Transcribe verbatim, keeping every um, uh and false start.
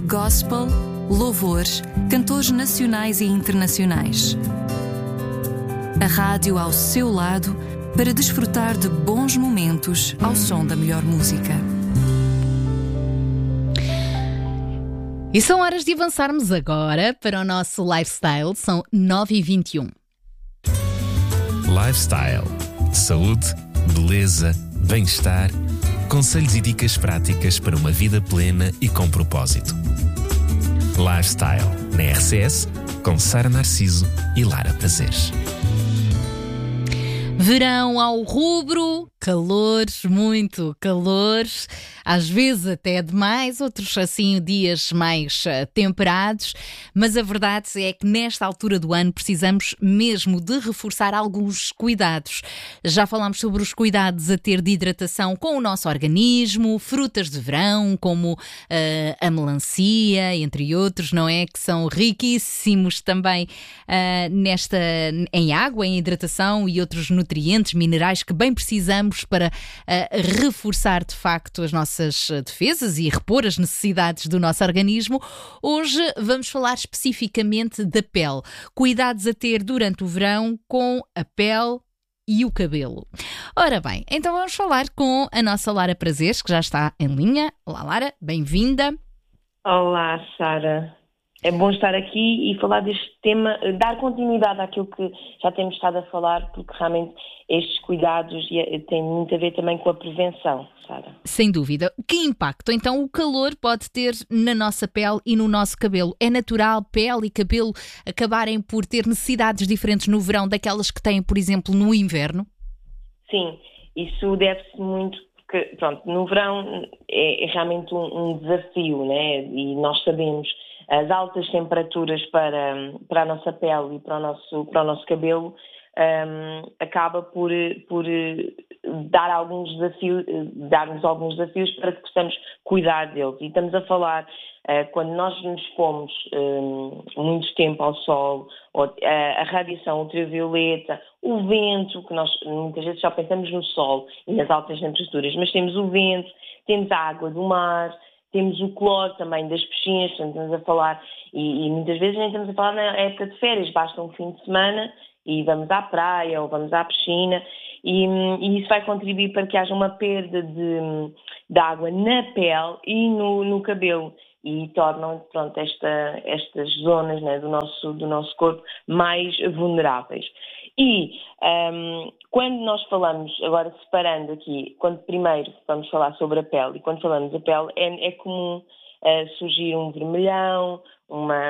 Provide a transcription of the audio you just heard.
gospel, louvores, cantores nacionais e internacionais. A rádio ao seu lado para desfrutar de bons momentos ao som da melhor música. E são horas de avançarmos agora para o nosso Lifestyle. São nove e vinte e um. Lifestyle. Saúde, beleza, bem-estar, conselhos e dicas práticas para uma vida plena e com propósito. Lifestyle, na R C S, com Sara Narciso e Lara Prazeres. Verão ao rubro, calor, muito calor, às vezes até demais, outros assim dias mais uh, temperados, mas a verdade é que nesta altura do ano precisamos mesmo de reforçar alguns cuidados. Já falámos sobre os cuidados a ter de hidratação com o nosso organismo, frutas de verão como uh, a melancia, entre outros, não é? Que são riquíssimos também uh, nesta, em água, em hidratação e outros nutrientes. nutrientes, minerais que bem precisamos para uh, reforçar de facto as nossas defesas e repor as necessidades do nosso organismo. Hoje vamos falar especificamente da pele. Cuidados a ter durante o verão com a pele e o cabelo. Ora bem, então vamos falar com a nossa Lara Prazeres, que já está em linha. Olá Lara, bem-vinda. Olá Sara. É bom estar aqui e falar deste tema, dar continuidade àquilo que já temos estado a falar, porque realmente estes cuidados têm muito a ver também com a prevenção, Sara. Sem dúvida. Que impacto então o calor pode ter na nossa pele e no nosso cabelo? É natural pele e cabelo acabarem por ter necessidades diferentes no verão daquelas que têm, por exemplo, no inverno? Sim, isso deve-se muito porque, pronto, no verão é, é realmente um, um desafio, né? E nós sabemos as altas temperaturas para, para a nossa pele e para o nosso, para o nosso cabelo um, acaba por, por dar alguns desafios, dar-nos alguns desafios para que possamos cuidar deles. E estamos a falar, uh, quando nós nos expomos um, muito tempo ao sol, ou, uh, a radiação ultravioleta, o vento, que nós muitas vezes só pensamos no sol e nas altas temperaturas, mas temos o vento, temos a água do mar, temos o cloro também das piscinas, estamos a falar, e, e muitas vezes nem estamos a falar na época de férias, basta um fim de semana e vamos à praia ou vamos à piscina e, e isso vai contribuir para que haja uma perda de, de água na pele e no, no cabelo e tornam, pronto, esta, estas zonas, né, do, nosso, do nosso corpo mais vulneráveis. E um, quando nós falamos, agora separando aqui, quando primeiro vamos falar sobre a pele e quando falamos da pele, é, é comum uh, surgir um vermelhão, uma,